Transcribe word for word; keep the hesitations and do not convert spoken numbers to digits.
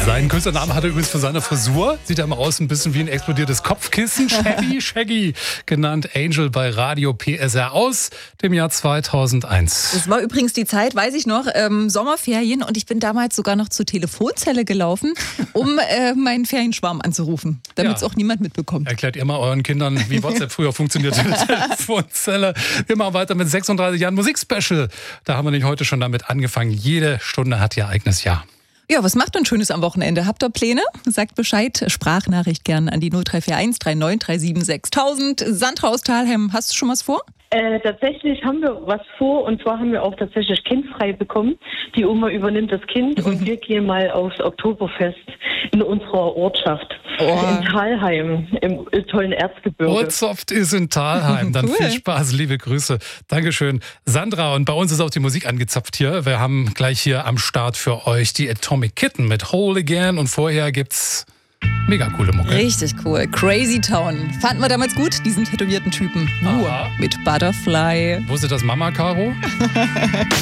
Sein Künstlername hat er übrigens für seine Frisur. Sieht er mal aus ein bisschen wie ein explodiertes Kopfkissen. Shaggy, Shaggy, genannt Angel bei Radio P S R aus dem Jahr zweitausendeins. Das war übrigens die Zeit, weiß ich noch, ähm, Sommerferien und ich bin damals sogar noch zur Telefonzelle gelaufen, um äh, meinen Ferienschwarm anzurufen, damit es Ja. auch niemand mitbekommt. Erklärt ihr mal euren Kindern, wie WhatsApp früher funktionierte. Telefonzelle. Wir machen weiter mit sechsunddreißig Jahren Musikspecial. Da haben wir nicht heute schon damit angefangen. Jede Stunde hat ihr eigenes Jahr. Ja, was macht denn Schönes am Wochenende? Habt ihr Pläne? Sagt Bescheid. Sprachnachricht gern an die null drei vier eins drei neun drei sieben sechstausend. Sandra aus Thalheim, hast du schon was vor? Äh, tatsächlich haben wir was vor, und zwar haben wir auch tatsächlich kindfrei bekommen. Die Oma übernimmt das Kind und wir gehen mal aufs Oktoberfest in unserer Ortschaft. Oh. In Thalheim, im tollen Erzgebirge. Ortsoft ist in Thalheim. Dann Cool. viel Spaß, liebe Grüße. Dankeschön, Sandra. Und bei uns ist auch die Musik angezapft hier. Wir haben gleich hier am Start für euch die Atomic Kitten mit Whole Again. Und vorher gibt's mega coole Mucke. Richtig cool. Crazy Town. Fanden wir damals gut, diesen tätowierten Typen. Nur Aha. mit Butterfly. Wusste das Mama, Caro?